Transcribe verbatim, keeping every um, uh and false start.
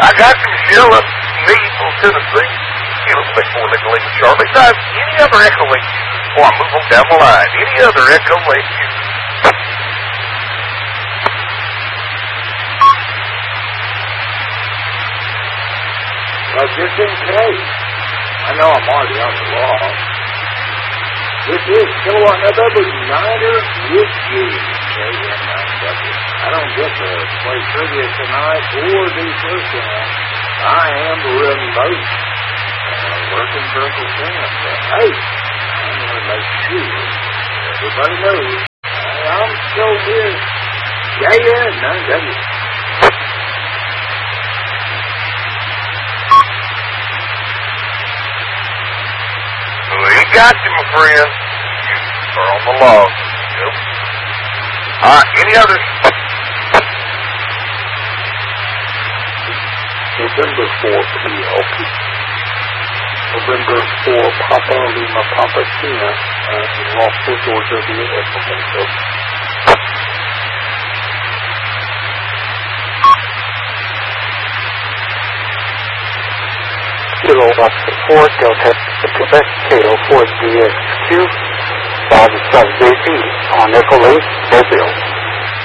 I got some shell up Meadville, Tennessee. You know, make more Nickel Lake Charlie. Besides, any other Echo Lake user, or I move on down the line, any other Echo Lake user. Well, just in case, I know I'm already on the law. This is Kilowatt Niner Niner with you. I don't get to play trivia tonight or do first round. I am running both. Uh, working for Uncle Sam. But hey, I'm going to make sure everybody knows I'm still here. Yeah, yeah, nine W. We got you, my friend. You are on the log. Yep. All right, any others? November four P L P. November four Papa Lima Papa Tina uh, in Rockford, Georgia, via Echo. Kilo Oscar four Delta Quebec K O four D X Q five seven J P on Echo Lake, Brazil.